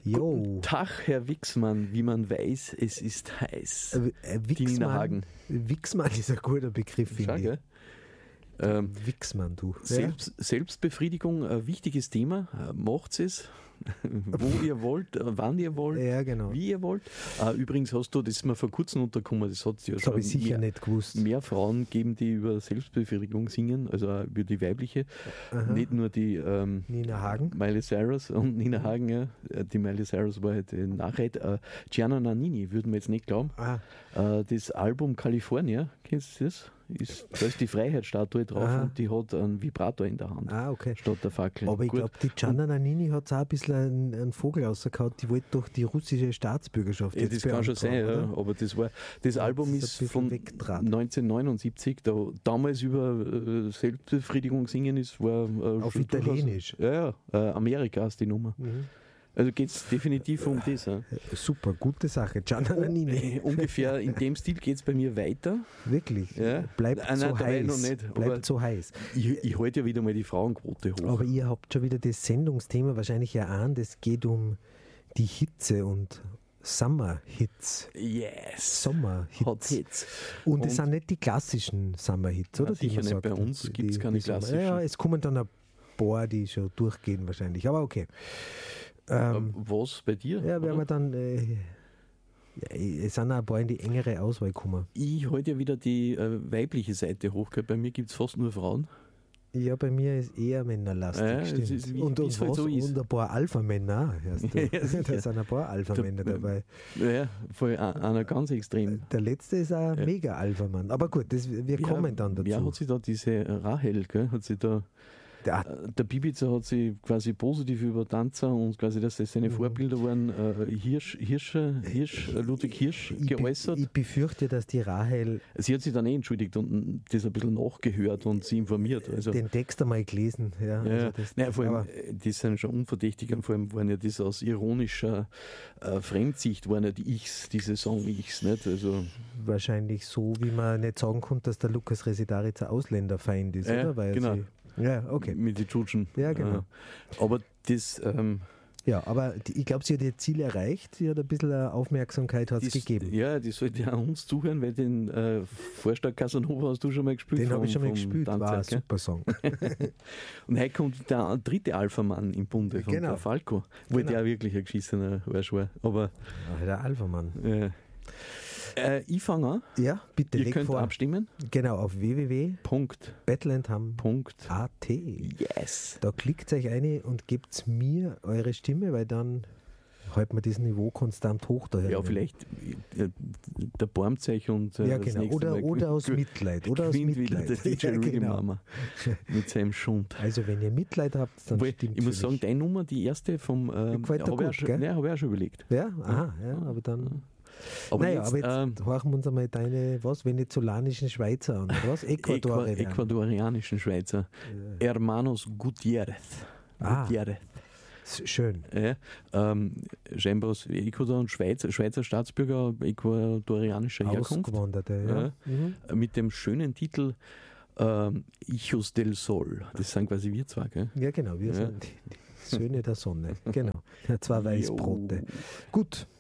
Jo. Guten Tag, Herr Wixmann. Wie man weiß, es ist heiß. Die Nina Hagen. Wixmann ist ein guter Begriff, finde ich. Gell? Wixmann, du. Selbstbefriedigung, ein wichtiges Thema. Macht es, wo ihr wollt, wann ihr wollt, Ja, genau. wie ihr wollt. Übrigens hast du, das ist mir vor kurzem untergekommen, das hat ja Das habe ich sicher nicht gewusst. mehr Frauen geben, die über Selbstbefriedigung singen, also auch über die weibliche. Aha. Nicht nur die Nina Hagen. Miley Cyrus und Nina Hagen, ja. Die Miley Cyrus war halt Nachricht. Gianna Nannini, würden wir jetzt nicht glauben. Das Album California, kennst du das? Da ist die Freiheitsstatue drauf und die hat einen Vibrator in der Hand. Okay. Statt der Fackel. Aber ich glaube, die Gianna Nannini hat auch ein bisschen einen Vogel rausgehauen, die wollte doch die russische Staatsbürgerschaft Ja, das kann schon sein, ja, aber das Album ist von 1979, damals über Selbstbefriedigung singen ist, war auf Italienisch. Amerika ist die Nummer. Also geht es definitiv um das. Ja. Super, gute Sache. Gianna Nannini. Ungefähr in dem Stil geht es bei mir weiter. Wirklich? Ja. Bleibt so heiß. Noch nicht, bleibt so heiß. Ich halte ja wieder mal die Frauenquote hoch. Aber ihr habt schon wieder das Sendungsthema wahrscheinlich erahnt. Es geht um die Hitze und Summer-Hits. Yes. Sommer-Hits. Hot Hits. Und es sind nicht die klassischen Summer-Hits, oder? Sicher nicht. Bei uns gibt es keine klassischen. Ja, es kommen dann ein paar, die schon durchgehen wahrscheinlich. Aber okay. Was bei dir? Ja, werden wir dann. Es sind auch ein paar in die engere Auswahl gekommen. Ich halte ja wieder die weibliche Seite hoch. Bei mir gibt es fast nur Frauen. Ja, bei mir ist eher männerlastig, stimmt. Und ein paar Alpha-Männer. Da sind ein paar Alpha-Männer dabei. Ja, voll einer ganz extrem. Der letzte ist ein Mega-Alpha-Mann. Aber gut, wir kommen dann dazu. Wer hat sich da diese Rahel, gell? Hat sie da... Der Bibiza hat sich quasi positiv über Tanzer und quasi, dass das seine Vorbilder waren, Ludwig Hirsch geäußert. Ich befürchte, dass die Rahel... Sie hat sich dann entschuldigt und das ein bisschen nachgehört und sie informiert. Also, den Text einmal gelesen. Ja, also vor allem, die sind schon unverdächtig und vor allem waren ja das aus ironischer Fremdsicht, waren ja die Ichs, diese Song-Ichs. Nicht? Also, wahrscheinlich so, wie man nicht sagen konnte, dass der Lukas Residaritz ein Ausländerfeind ist, oder? Weil genau. Ja, okay. Mit den Tschutschen. Ja, genau. Aber das... ja, aber ich glaube, sie hat ihr Ziel erreicht. Sie hat ein bisschen Aufmerksamkeit gegeben. Ja, die sollte ja uns zuhören, weil den Vorschlag Casanova hast du schon mal gespielt. Den habe ich schon mal gespielt, war ein super Song. Und heute kommt der dritte Alpha-Mann im Bunde von der Falco, wo der wirklich ein geschissener Arsch war. Aber, der Alpha-Mann. Ich fange an. Ja, bitte. Ihr könnt abstimmen. Genau, auf www.battleandham.at. Yes. Da klickt euch ein und gebt mir eure Stimme, weil dann halten wir das Niveau konstant hoch daher. Ja, vielleicht der Baumzeich und ja, genau. Oder aus Mitleid. Oder aus Mitleid. Der DJ Rudy Mama mit seinem Schund. Also wenn ihr Mitleid habt, dann stimmt ich muss sagen, deine Nummer, die erste vom habe ich auch schon überlegt. Ja, aha, ja, aber dann... Aber jetzt horchen wir uns einmal deine, venezolanischen Schweizer an, oder was? Ecuadorianischen Schweizer. Ja. Hermanos Gutierrez. Gutierrez. Schön. Ja, scheinbar aus Ecuador und Schweizer Staatsbürger ecuadorianischer Herkunft. Ausgewanderte, ja. Mit dem schönen Titel Hijos del Sol. Das sind quasi wir zwei, gell? Ja, genau, wir sind die Söhne der Sonne. Genau. Ja, zwei Weißbrote. Gut.